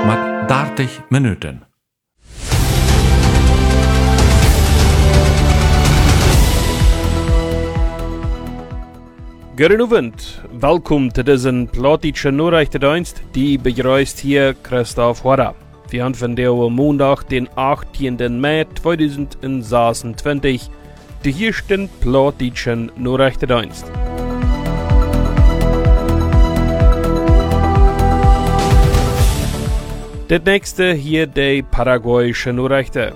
mit 30 Minuten. Goedenavond, welkom te deze Platische Nachrichtendienst, die begrüßt hier Christoph Horder. Wir haben von der Montag, den 18. Mai 2026, die ersten Platischen Nachrichtendienst. Das nächste hier die paraguayische Nachrichten.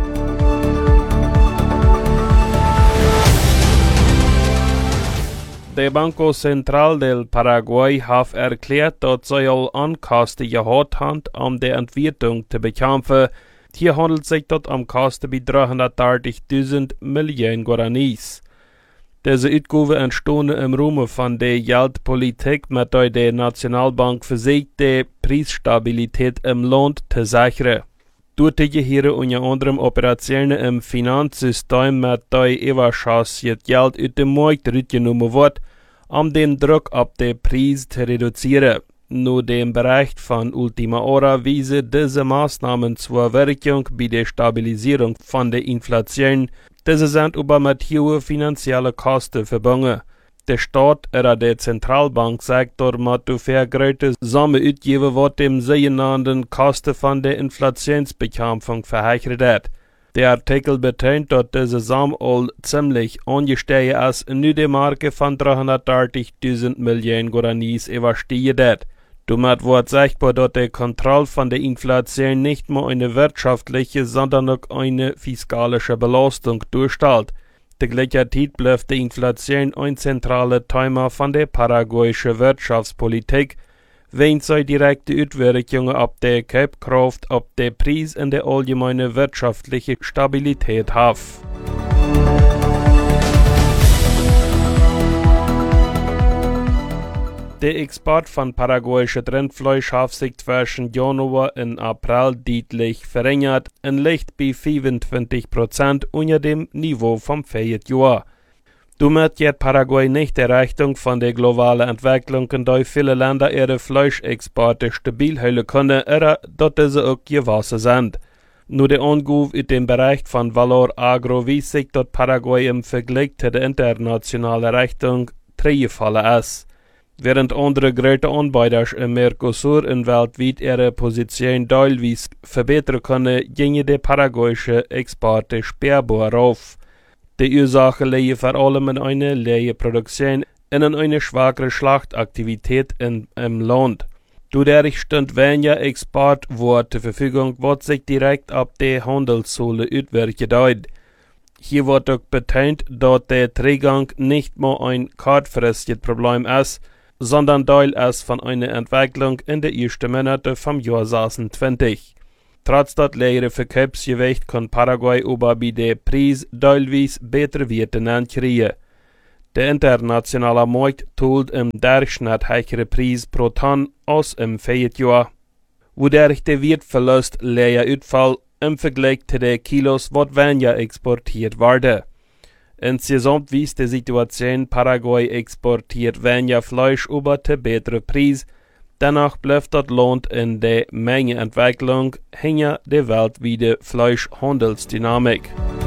Der Banco Central del Paraguay hat erklärt, dass sie all Ankasten gehabt haben, um die Entwertung zu bekämpfen. Hier handelt es sich dort um Kosten bei 330.000 Millionen Guaranis. Diese Ausgaben entstehen im Rahmen von der Geldpolitik, mit der die Nationalbank versucht, die Preisstabilität im Land zu sichern. Dort hier unter anderem Operationen im Finanzsystem, mit der Überschuss Geld aus dem Markt rausgenommen wird, um den Druck auf den Preis zu reduzieren. Nur dem Bericht von Ultima Hora weisen diese Maßnahmen zur Wirkung bei der Stabilisierung von der Inflation. Diese sind aber mit hohen finanziellen Kosten verbunden. Der Staat oder der Zentralbanksektor muss dafür große Summen ausgeben, was dem sogenannten Kosten von der Inflationsbekämpfung verheichert wird. Der Artikel betont, dass diese Summe all ziemlich angestiegen ist und nur die Marke von 330.000 Millionen Guaranis überstiegen wird. Damit wird sichtbar, dass die Kontrolle von der Inflation nicht nur eine wirtschaftliche, sondern auch eine fiskalische Belastung darstellt. Gleichzeitig bleibt die Inflation ein zentrales Thema von der paraguayischen Wirtschaftspolitik, wenn sie direkte Auswirkungen auf die Kaufkraft, auf den Preis und die allgemeine wirtschaftliche Stabilität hat. Der Export von paraguayischen Rindfleisch hat sich zwischen Januar und April deutlich verringert und liegt bei 25% unter dem Niveau vom Vorjahr. Damit geht Paraguay nicht der Richtung von der globalen Entwicklung, in der viele Länder ihre Fleischexporte stabil halten können, oder dass diese auch gewachsen sind. Nur der Angabe in dem Bereich von Valor Agro weist sich, dass Paraguay im Vergleich zu der internationalen Richtung gefallen ist. Während andere große Anbieter im Mercosur und weltweit ihre Position teilweise verbessern können, gingen die paraguayischen Exporte spürbar auf. Die Ursache liegt vor allem in einer leeren Produktion und in einer schwachere Schlachtaktivität im Land. Dadurch stund weniger Export zur Verfügung, was sich direkt auf die Handelszolle auswirkt. Hier wird auch betont, dass der Träggang nicht mehr ein kurzfristiges Problem ist, sondern Teil ist von einer Entwicklung in den ersten Monaten vom Jahr 2020. Trotz des leeren Verkaufsgewichts kann Paraguay aber bei der Preis teilweise bessere Werte ankriegen. Der internationale Markt tut im Durchschnitt höhere Preis pro Tonne als im Vorjahr, wodurch der Wertverlust leer Ausfall im Vergleich zu den Kilos, was weniger exportiert wurde. Insgesamt weist die Situation, Paraguay exportiert weniger Fleisch über zu besseren Preis. Danach bleibt das Land in der Mengenentwicklung hinter der weltweiten Fleischhandelsdynamik.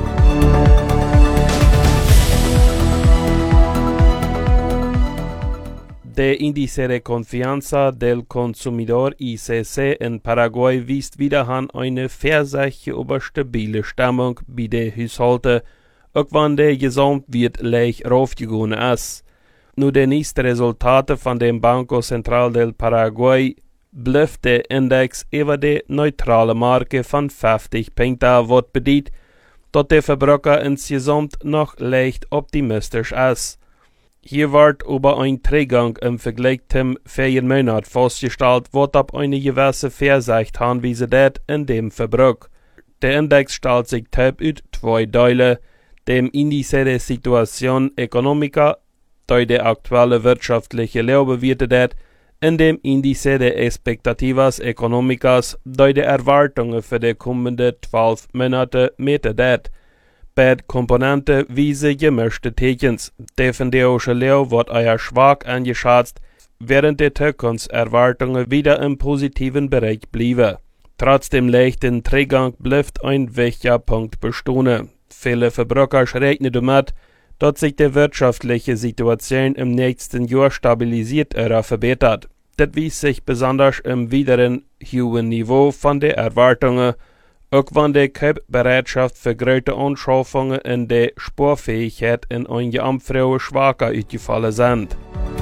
Der Índice de Confianza del Consumidor ICC in Paraguay weist wiederum eine vorsichtige, aber stabile Stimmung bei den Haushalten, auch wenn der Gesamtwert leicht raufgegangen ist. Nur die nächsten Resultate von dem Banco Central del Paraguay bleibt der Index über die neutrale Marke von 50 Punkten, was bedeutet, dass der Verbraucher insgesamt noch leicht optimistisch ist. Hier wird aber ein Träggang im Vergleich zum Ferienmonat festgestellt, was auf eine gewisse Vorsicht hinweisen wird in dem Verbrauch. Der Index stellt sich aus zwei Teilen, dem Índice de Situación Económica, der die aktuelle wirtschaftliche Lage bewertet wird, in dem Índice de Expectativas Económicas, der die Erwartungen für die kommenden 12 Monate meten wird. Beide Komponenten weisen gemischte Tekens. Der phänomenologische Lehre wird eher schwach eingeschätzt, während der Zukunftserwartungen wieder im positiven Bereich blieben. Trotz dem leichten Träggang bleibt ein wichtiger Punkt bestehen. Viele Verbraucher rechnen damit, dass sich die wirtschaftliche Situation im nächsten Jahr stabilisiert oder verbessert. Das wies sich besonders im weiteren hohen Niveau von den Erwartungen, auch wenn die Kaufbereitschaft für große Anschaffungen in der Sporfähigkeit in einigen Umfragen schwacher ausgefallen sind.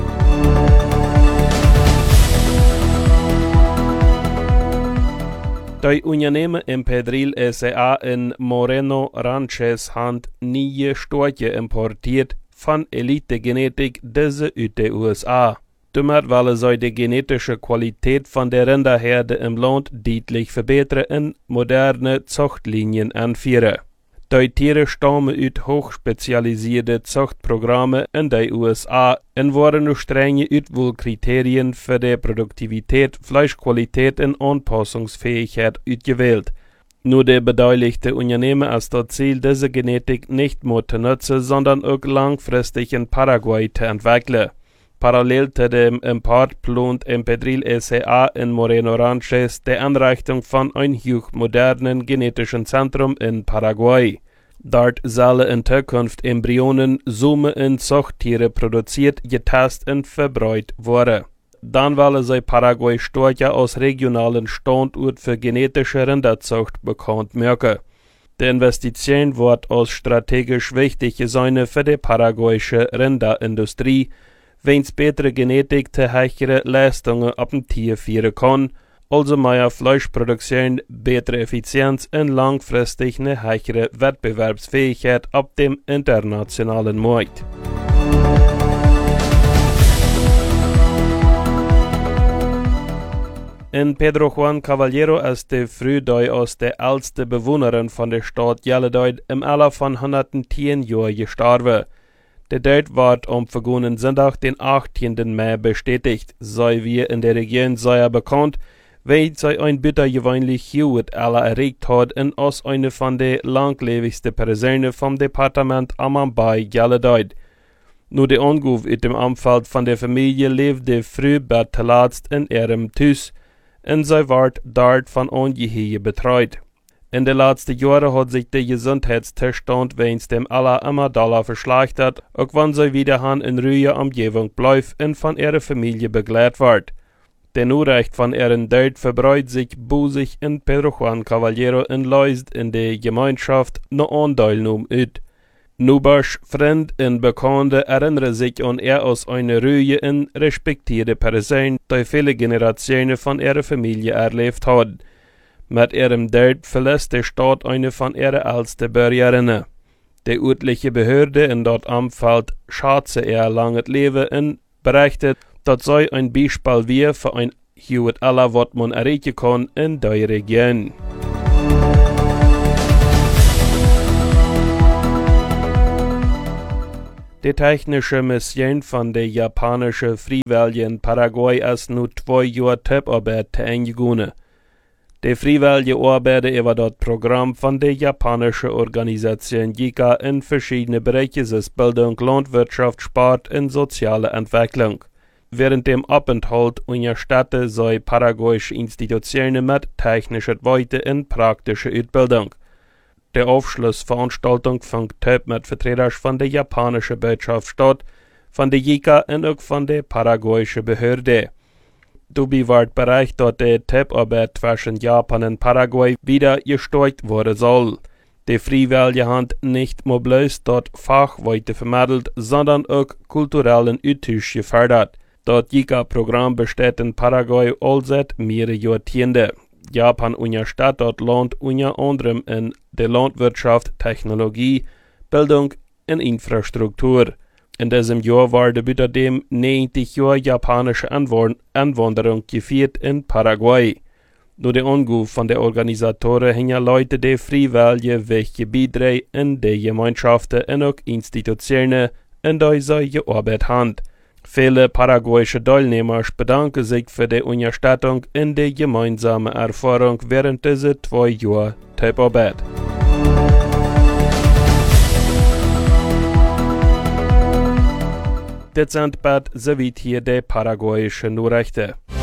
Die Unternehmen Impedril S.A. in Moreno Ranches haben neue Storche importiert von Elite-Genetik, diese aus den USA. Damit wollen sie die genetische Qualität von der Rinderherde im Land deutlich verbessern und moderne Zuchtlinien anführen. Die Tiere stammen aus hochspezialisierten Zuchtprogrammen in den USA und wurden durch strenge Auswahlkriterien für die Produktivität, Fleischqualität und Anpassungsfähigkeit ausgewählt. Nur die beteiligten Unternehmen als das Ziel, diese Genetik nicht nur zu nutzen, sondern auch langfristig in Paraguay zu entwickeln. Parallel zu dem Import plant Impedril S.A. in Moreno Ranches die Einrichtung von einem hochmodernen genetischen Zentrum in Paraguay. Dort sollen in Zukunft Embryonen, Summe und Zuchttiere produziert, getestet und verbreitet werden. Dann wollen sie Paraguay stärker als regionalen Standort für genetische Rinderzucht bekannt machen. Die Investition wird als strategisch wichtig sein für die paraguayische Rinderindustrie, wenn es bessere Genetik zu höheren Leistungen auf dem Tier führen kann, also mehr Fleischproduktion, bessere Effizienz und langfristig eine höhere Wettbewerbsfähigkeit auf dem internationalen Markt. In Pedro Juan Caballero ist die Frühdei als der älteste Bewohnerin von der Stadt Yellowdide im Alter von 110 Jahren gestorben. Der Tod wird am vergangenen Sonntag, den 18. Mai, bestätigt, sei wie in der Region sehr bekannt, weil sie ein bittergewöhnlich hohes Alter erregt hat und als eine von den langlebigsten Personen vom Departement Amambay Yellowdide. Nur der Anruf in dem Umfeld von der Familie lebte früh bis zuletzt in ihrem Haus und sie wird dort von Angehörigen betreut. In den letzten Jahren hat sich der Gesundheitszustand während dem Alter immer doller verschlechtert, auch wenn sie wieder in ruhiger Umgebung bleibt und von ihrer Familie begleitet wird. Der Nachricht von ihrem Tod verbreitet sich busig in Pedro Juan Caballero und löst in der Gemeinschaft noch Anteilnahme aus. Nubers Freund und Bekannte erinnern sich an er als eine ruhige und respektierte Person, die viele Generationen von ihrer Familie erlebt hat. Mit ihrem Tod verlässt die Stadt eine von ihren ältesten Bürgerinnen. Die örtliche Behörde in dort Umfeld schätzt ihr langes Leben und berichtet, dass sie ein Beispiel wie für ein hohes Alter, was man erreichen kann in der Region. Die technische Mission von der japanischen Freiwilligen in Paraguay ist nun 2 Jahre Tipparbeit eingegangen. Die Freiwillige arbeiten über das Programm von der japanischen Organisation JICA in verschiedenen Bereichen des Bildung, Landwirtschaft, Sport und soziale Entwicklung. Während dem Aufenthalt unterstützen sie paraguayische Institutionen mit technischer Weite und praktischer Ausbildung. Die Aufschlussveranstaltung fand mit Vertretern von der japanischen Botschaft statt, von der JICA und auch von der paraguayischen Behörde. Dabei wird berichtet, dass die Tipparbeit zwischen Japan und Paraguay wieder gestärkt werden soll. Die Freiwillige Hand nicht nur bloß dort Fachweite vermittelt, sondern auch kulturellen Austausch gefördert. Das JICA-Programm besteht in Paraguay all seit mehreren Jahrzehnten. Japan unterstützt das Land unter anderem in der Landwirtschaft, Technologie, Bildung und Infrastruktur. In diesem Jahr wurde bei dem 90 Jahre japanische Einwanderung gefeiert in Paraguay. Durch den Anruf von den Organisatoren hängen Leute, die freiwillige wichtige Beiträge in die Gemeinschaften und auch Institutionen, in die sie gearbeitet haben. Viele paraguayische Teilnehmer bedanken sich für die Unterstützung in die gemeinsame Erfahrung während dieser 2 Jahre Tipparbeit. Dit sind bad soweit hier die paraguayische Nachrichten.